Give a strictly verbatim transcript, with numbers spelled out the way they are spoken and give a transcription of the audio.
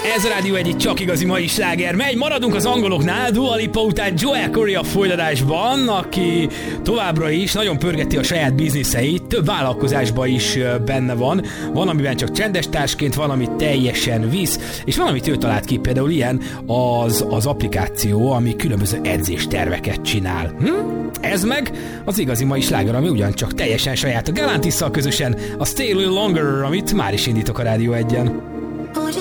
Ez a Rádió egy csak igazi mai sláger megy. Maradunk az angoloknál, Dua Lipa után Joel Corry a folytatásban, aki továbbra is nagyon pörgeti a saját bizniszeit, több vállalkozásban is benne van. Van, amiben csak csendes társként, van, amit teljesen visz, és van, amit ő talált ki, például ilyen az, az applikáció, ami különböző edzésterveket csinál. Hm? Ez meg az igazi mai sláger, ami ugyancsak teljesen saját a Galantisszal közösen, a Stay a Little Longer, amit már is indítok a Rádió egyen.